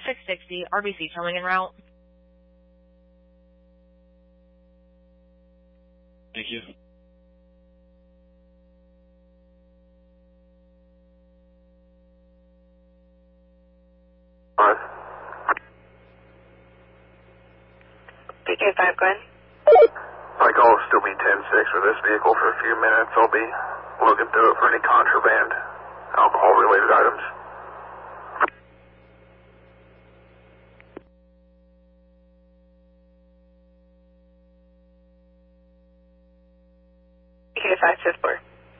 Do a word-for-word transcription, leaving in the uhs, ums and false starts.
six sixty, R B C towing en route. Thank you. Five. P K five, go ahead. My call will still be ten six for this vehicle for a few minutes. I'll be looking through it for any contraband, alcohol-related items. P K five, fifth floor.